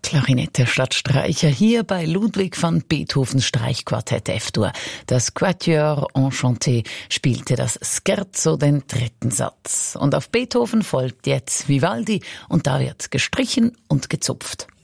Klarinette statt Streicher hier bei Ludwig van Beethovens Streichquartett F-Dur. Das Quatuor Enchanté spielte das Scherzo, den dritten Satz. Und auf Beethoven folgt jetzt Vivaldi und da wird gestrichen und gezupft.